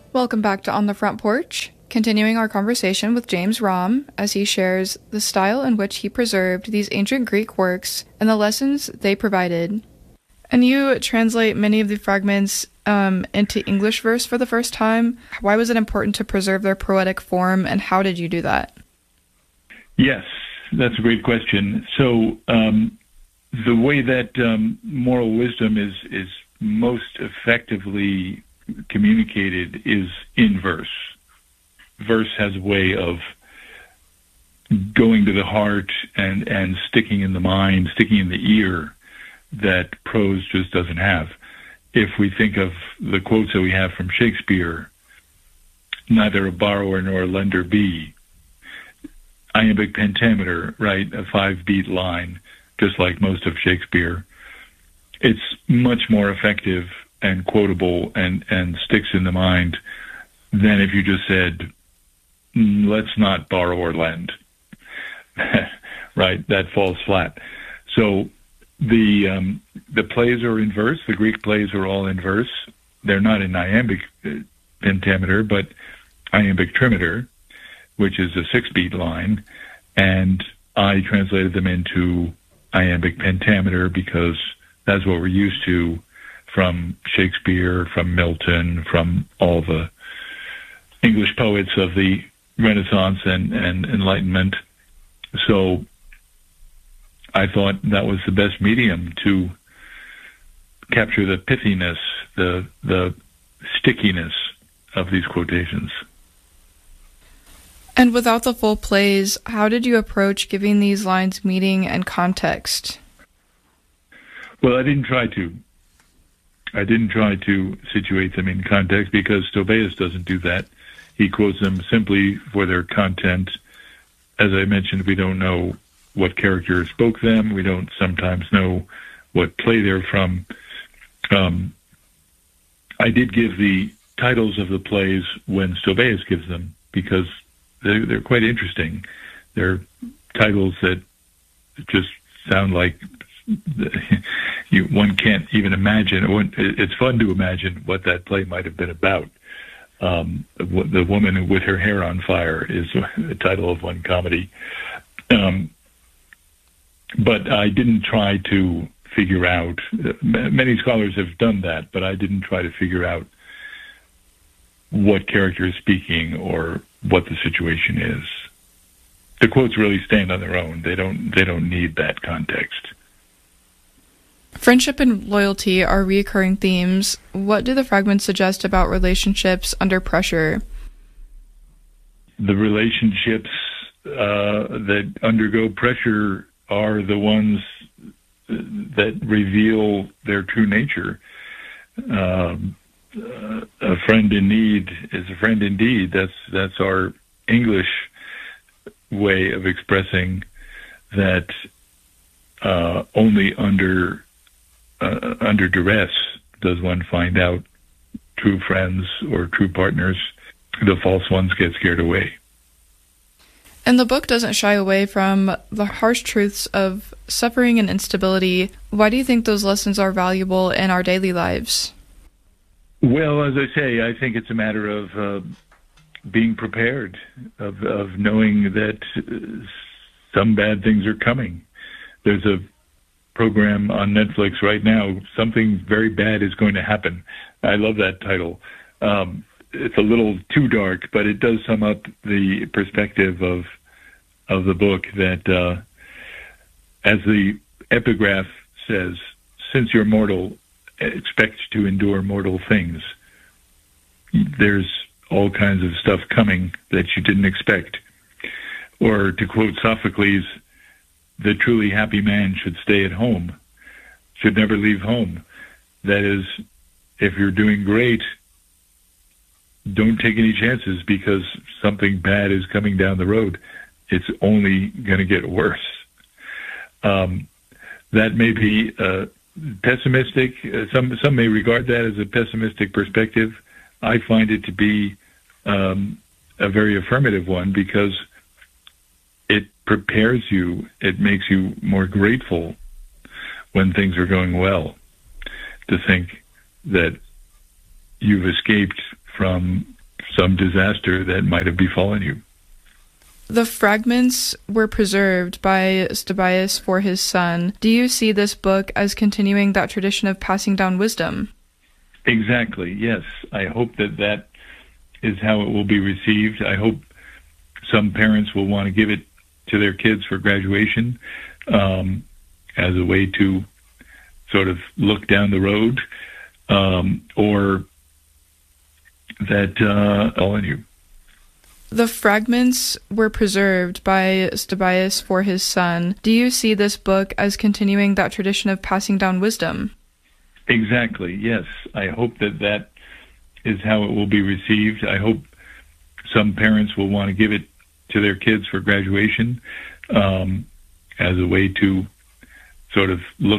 Welcome back to On the Front Porch, continuing our conversation with James Romm as he shares the style in which he preserved these ancient Greek works and the lessons they provided. And you translate many of the fragments into English verse for the first time. Why was it important to preserve their poetic form, and how did you do that? Yes, that's a great question. So the way that moral wisdom is most effectively communicated is in verse. Verse has a way of going to the heart and sticking in the mind, sticking in the ear, that prose just doesn't have. If we think of the quotes that we have from Shakespeare, neither a borrower nor a lender be, iambic pentameter, right, a 5-beat line, just like most of Shakespeare, it's much more effective and quotable and sticks in the mind than if you just said, let's not borrow or lend. Right? That falls flat. So the plays are in verse. The Greek plays are all in verse. They're not in iambic pentameter, but iambic trimeter, which is a 6-beat line. And I translated them into iambic pentameter because that's what we're used to from Shakespeare, from Milton, from all the English poets of the Renaissance and Enlightenment. So I thought that was the best medium to capture the pithiness, the stickiness of these quotations. And without the full plays, how did you approach giving these lines meaning and context? Well, I didn't try to situate them in context because Stobaeus doesn't do that. He quotes them simply for their content. As I mentioned, we don't know what character spoke them. We don't sometimes know what play they're from. I did give the titles of the plays when Stobaeus gives them because they're quite interesting. They're titles that just sound like one can't even imagine. It's fun to imagine what that play might have been about. The Woman with Her Hair on Fire is the title of one comedy. But I didn't try to figure out, many scholars have done that, but I didn't try to figure out what character is speaking or what the situation is. The quotes really stand on their own. They don't need that context. Friendship and loyalty are recurring themes. What do the fragments suggest about relationships under pressure? The relationships that undergo pressure are the ones that reveal their true nature. A friend in need is a friend indeed. That's our English way of expressing that only under duress does one find out true friends or true partners. The false ones get scared away. And the book doesn't shy away from the harsh truths of suffering and instability. Why do you think those lessons are valuable in our daily lives? Well, as I say, I think it's a matter of being prepared, of knowing that some bad things are coming. There's a program on Netflix right now, Something Very Bad is Going to Happen. I love that title. It's a little too dark, but it does sum up the perspective of the book that, as the epigraph says, since you're mortal, expect to endure mortal things. There's all kinds of stuff coming that you didn't expect. Or to quote Sophocles, the truly happy man should stay at home, should never leave home. That is, if you're doing great, don't take any chances because something bad is coming down the road. It's only going to get worse. That may be pessimistic. Some may regard that as a pessimistic perspective. I find it to be a very affirmative one because it prepares you. It makes you more grateful when things are going well, to think that you've escaped from some disaster that might have befallen you. The fragments were preserved by Eusebius for his son. Do you see this book as continuing that tradition of passing down wisdom? Exactly, yes. I hope that is how it will be received. I hope some parents will want to give it to their kids for graduation as a way to sort of look down the road, or that all in you. The fragments were preserved by Eusebius for his son. Do you see this book as continuing that tradition of passing down wisdom? Exactly, yes. I hope that is how it will be received. I hope some parents will want to give it to their kids for graduation as a way to sort of look